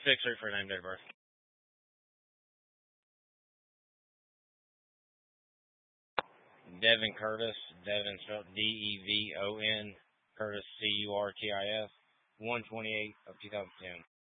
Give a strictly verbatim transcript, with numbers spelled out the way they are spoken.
six, search for name, date of birth. Devin Curtis, Devin spelled D E V O N, Curtis C U R T I S, one twenty-eight of two thousand ten.